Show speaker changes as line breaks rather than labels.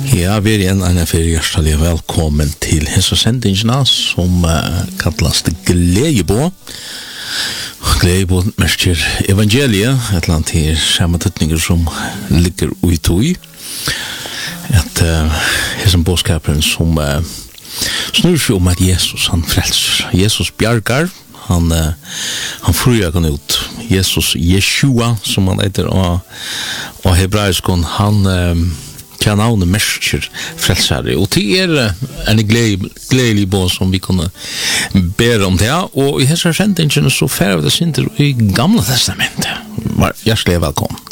Ja, vi er en for hjertelig velkommen til hese sendingene som kalles Gledebo. Gledebo merker evangeliet, et eller annet her samme tøtninger som ligger ut i. At hese bådskaperen som snur seg om at Jesus han frelser. Jesus bjargar, han fruer han ut. Jesus Yeshua, som han heter og hebraisk, han tja navnet merker frelsere. Og til en gledelig båd som vi kunne ber om det. Og i hese sendingen så færre vi det synder i Gamla Testamentet. Hjertelig velkommen.